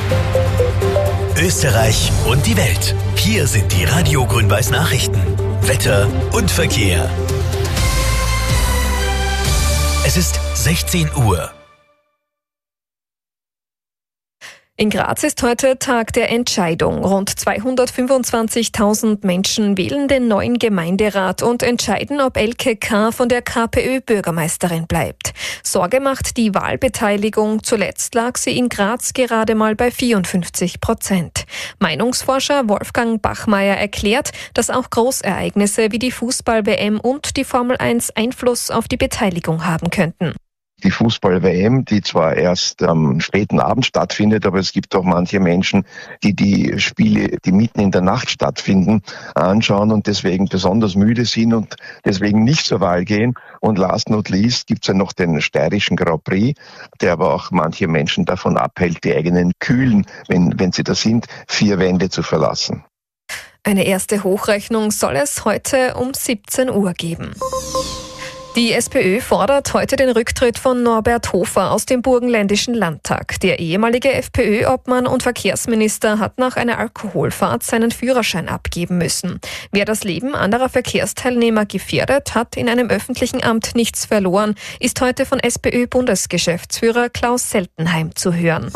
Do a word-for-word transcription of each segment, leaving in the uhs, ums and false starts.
Österreich und die Welt. Hier sind die Radio Grün-Weiß Nachrichten. Wetter und Verkehr. Es ist sechzehn Uhr. In Graz ist heute Tag der Entscheidung. Rund zweihundertfünfundzwanzigtausend Menschen wählen den neuen Gemeinderat und entscheiden, ob Elke K. von der KPÖ Bürgermeisterin bleibt. Sorge macht die Wahlbeteiligung. Zuletzt lag sie in Graz gerade mal bei vierundfünfzig Prozent. Meinungsforscher Wolfgang Bachmeier erklärt, dass auch Großereignisse wie die Fußball-W M und die Formel eins Einfluss auf die Beteiligung haben könnten. Die Fußball-W M, die zwar erst am späten Abend stattfindet, aber es gibt auch manche Menschen, die die Spiele, die mitten in der Nacht stattfinden, anschauen und deswegen besonders müde sind und deswegen nicht zur Wahl gehen. Und last not least gibt es ja noch den steirischen Grand Prix, der aber auch manche Menschen davon abhält, die eigenen kühlen, wenn, wenn sie da sind, vier Wände zu verlassen. Eine erste Hochrechnung soll es heute um siebzehn Uhr geben. Die SPÖ fordert heute den Rücktritt von Norbert Hofer aus dem Burgenländischen Landtag. Der ehemalige FPÖ-Obmann und Verkehrsminister hat nach einer Alkoholfahrt seinen Führerschein abgeben müssen. Wer das Leben anderer Verkehrsteilnehmer gefährdet, hat in einem öffentlichen Amt nichts verloren, ist heute von SPÖ-Bundesgeschäftsführer Klaus Seltenheim zu hören.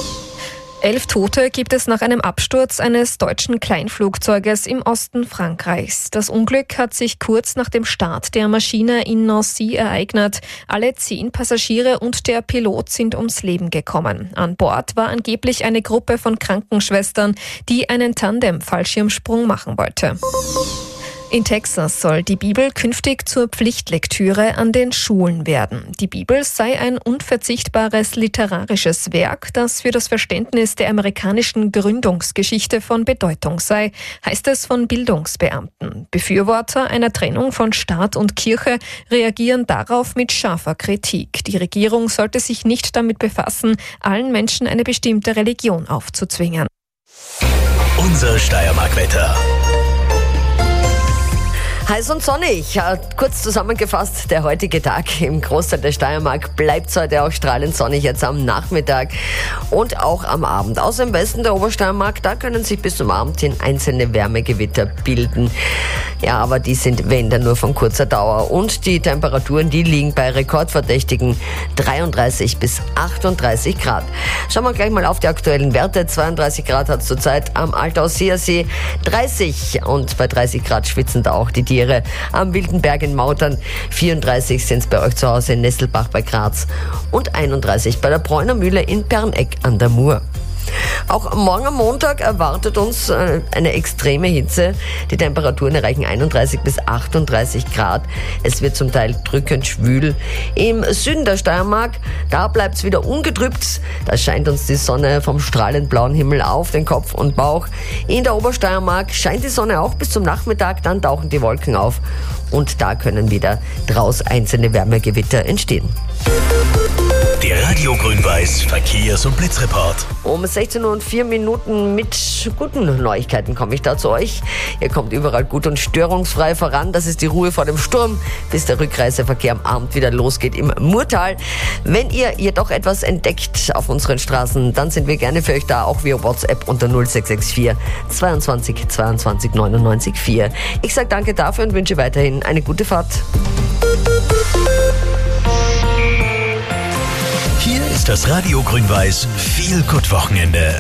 Elf Tote gibt es nach einem Absturz eines deutschen Kleinflugzeuges im Osten Frankreichs. Das Unglück hat sich kurz nach dem Start der Maschine in Nancy ereignet. Alle zehn Passagiere und der Pilot sind ums Leben gekommen. An Bord war angeblich eine Gruppe von Krankenschwestern, die einen Tandem-Fallschirmsprung machen wollte. In Texas soll die Bibel künftig zur Pflichtlektüre an den Schulen werden. Die Bibel sei ein unverzichtbares literarisches Werk, das für das Verständnis der amerikanischen Gründungsgeschichte von Bedeutung sei, heißt es von Bildungsbeamten. Befürworter einer Trennung von Staat und Kirche reagieren darauf mit scharfer Kritik. Die Regierung sollte sich nicht damit befassen, allen Menschen eine bestimmte Religion aufzuzwingen. Unser Steiermark-Wetter. Heiß und sonnig. Kurz zusammengefasst, der heutige Tag im Großteil der Steiermark bleibt heute auch strahlend sonnig jetzt am Nachmittag und auch am Abend. Außer im Westen der Obersteiermark, da können sich bis zum Abend hin einzelne Wärmegewitter bilden. Ja, aber die sind, wenn dann, nur von kurzer Dauer. Und die Temperaturen, die liegen bei rekordverdächtigen dreiunddreißig bis achtunddreißig Grad. Schauen wir gleich mal auf die aktuellen Werte. zweiunddreißig Grad hat es zurzeit am Altauseer See, dreißig und bei dreißig Grad schwitzen da auch die Tiere. Am Wildenberg in Mautern, vierunddreißig sind es bei euch zu Hause in Nesselbach bei Graz und einunddreißig bei der Bräuner Mühle in Perneck an der Mur. Auch morgen am Montag erwartet uns eine extreme Hitze. Die Temperaturen erreichen einunddreißig bis achtunddreißig Grad. Es wird zum Teil drückend schwül. Im Süden der Steiermark, da bleibt es wieder ungetrübt. Da scheint uns die Sonne vom strahlend blauen Himmel auf den Kopf und Bauch. In der Obersteiermark scheint die Sonne auch bis zum Nachmittag, dann tauchen die Wolken auf. Und da können wieder draus einzelne Wärmegewitter entstehen. Der Radio Grün-Weiß Verkehrs- und Blitzreport. Um sechzehn Uhr und vier Minuten mit guten Neuigkeiten komme ich da zu euch. Ihr kommt überall gut und störungsfrei voran. Das ist die Ruhe vor dem Sturm, bis der Rückreiseverkehr am Abend wieder losgeht im Murtal. Wenn ihr jedoch etwas entdeckt auf unseren Straßen, dann sind wir gerne für euch da, auch via WhatsApp unter null sechs sechs vier zweiundzwanzig zweiundzwanzig neunundneunzig vier. Ich sage danke dafür und wünsche weiterhin eine gute Fahrt. Hier ist das Radio Grün-Weiß Feel Good Wochenende.